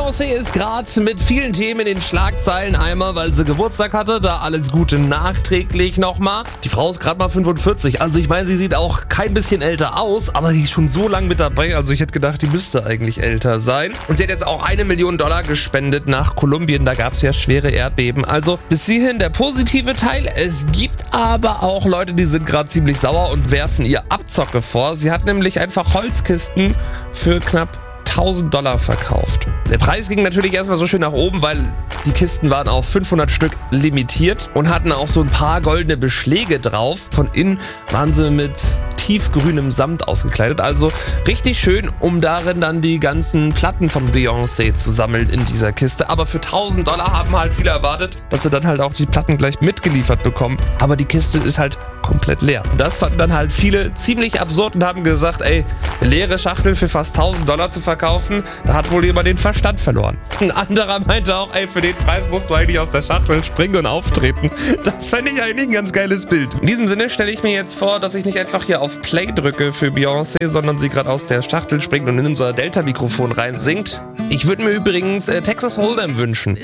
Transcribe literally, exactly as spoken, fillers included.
Beyoncé ist gerade mit vielen Themen in den Schlagzeilen. Einmal, weil sie Geburtstag hatte, da alles Gute nachträglich nochmal. Die Frau ist gerade mal fünfundvierzig, also ich meine, sie sieht auch kein bisschen älter aus, aber sie ist schon so lange mit dabei, also ich hätte gedacht, die müsste eigentlich älter sein. Und sie hat jetzt auch eine Million Dollar gespendet nach Kolumbien, da gab es ja schwere Erdbeben. Also bis hierhin der positive Teil. Es gibt aber auch Leute, die sind gerade ziemlich sauer und werfen ihr Abzocke vor. Sie hat nämlich einfach Holzkisten für knapp tausend Dollar verkauft. Der Preis ging natürlich erstmal so schön nach oben, weil die Kisten waren auf fünfhundert Stück limitiert und hatten auch so ein paar goldene Beschläge drauf. Von innen waren sie mit tiefgrünem Samt ausgekleidet, also richtig schön, um darin dann die ganzen Platten von Beyoncé zu sammeln in dieser Kiste. Aber für tausend Dollar haben halt viele erwartet, dass sie dann halt auch die Platten gleich mitgeliefert bekommen. Aber die Kiste ist halt komplett leer. Das fanden dann halt viele ziemlich absurd und haben gesagt, ey, eine leere Schachtel für fast tausend Dollar zu verkaufen, da hat wohl jemand den Verstand verloren. Ein anderer meinte auch, ey, für den Preis musst du eigentlich aus der Schachtel springen und auftreten. Das fände ich eigentlich ein ganz geiles Bild. In diesem Sinne stelle ich mir jetzt vor, dass ich nicht einfach hier auf Play drücke für Beyoncé, sondern sie gerade aus der Schachtel springt und in unser Delta-Mikrofon rein singt. Ich würde mir übrigens äh, Texas Hold'em wünschen.